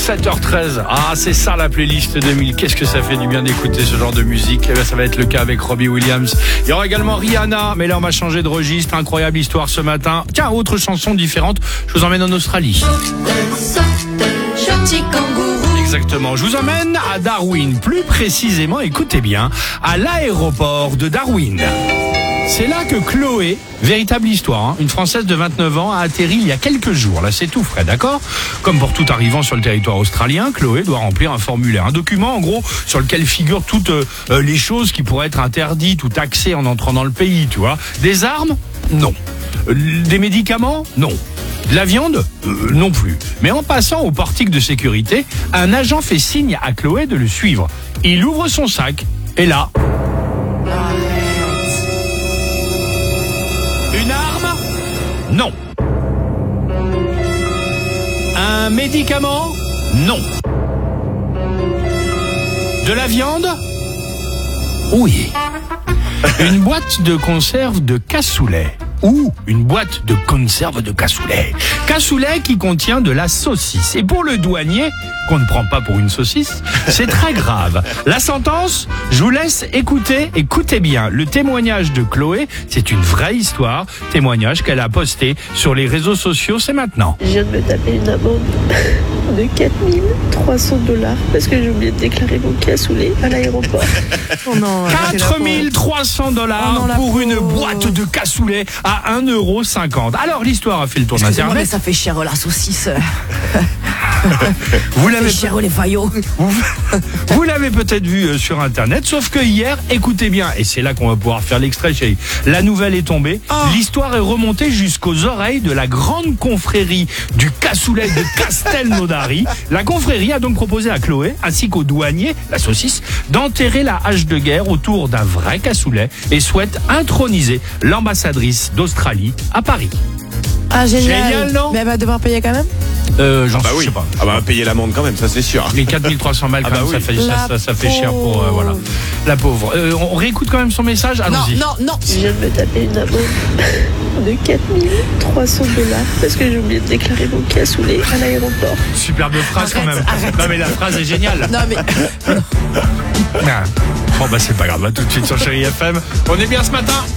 7h13. Ah, c'est ça la playlist 2000. Qu'est-ce que ça fait du bien d'écouter ce genre de musique. Eh bien, ça va être le cas avec Robbie Williams. Il y aura également Rihanna, mais là on va changer de registre. Incroyable histoire ce matin. Tiens, autre chanson différente. Je vous emmène en Australie. Exactement. Je vous emmène à Darwin. Plus précisément, écoutez bien, à l'aéroport de Darwin. C'est là que Chloé, véritable histoire, une Française de 29 ans, a atterri il y a quelques jours. Là, c'est tout frais, d'accord ? Comme pour tout arrivant sur le territoire australien, Chloé doit remplir un formulaire. Un document, en gros, sur lequel figurent toutes les choses qui pourraient être interdites ou taxées en entrant dans le pays, tu vois. Des armes ? Non. Des médicaments ? Non. De la viande ? Non plus. Mais en passant au portique de sécurité, un agent fait signe à Chloé de le suivre. Il ouvre son sac, et là... Une arme ? Non. Un médicament ? Non. De la viande ? Oui. Une boîte de conserve de cassoulet. Ou une boîte de conserve de cassoulet. Cassoulet qui contient de la saucisse. Et pour le douanier, qu'on ne prend pas pour une saucisse, c'est très grave. La sentence, je vous laisse écouter. Écoutez bien, le témoignage de Chloé, c'est une vraie histoire. Témoignage qu'elle a posté sur les réseaux sociaux, c'est maintenant. Je viens de me taper une amende de 4300 $ parce que j'ai oublié de déclarer mon cassoulet à l'aéroport. Oh non, 4300 $ pour une boîte de cassoulet à 1,50 €. Alors l'histoire a fait le tour Excusez-moi, mais d'internet. ça fait cher la saucisse. Vous Ça l'avez fait cher les faillots. Vous l'avez peut-être vu sur internet, sauf que hier, écoutez bien, et c'est là qu'on va pouvoir faire l'extrait, chérie. La nouvelle est tombée, l'histoire est remontée jusqu'aux oreilles de la grande confrérie du cassoulet de Castelnaudary. La confrérie a donc proposé à Chloé, ainsi qu'au douanier, la saucisse, d'enterrer la hache de guerre autour d'un vrai cassoulet et souhaite introniser l'ambassadrice d'Australie à Paris. Ah, génial. Génial, non ? Mais elle va devoir payer quand même. Je sais pas. Ah bah payer l'amende quand même, ça c'est sûr. Les 4300 balles, quand même, oui. ça fait cher pour... voilà. La pauvre. On réécoute quand même son message ? Allons-y. Non. Je viens de me taper une amende de 4300 $ parce que j'ai oublié de déclarer mon cassoulet à l'aéroport. Superbe phrase quand même. Arrête. Non mais la phrase est géniale. Non, mais... Ah. Bon bah c'est pas grave, tout de suite sur Chérie FM. On est bien ce matin.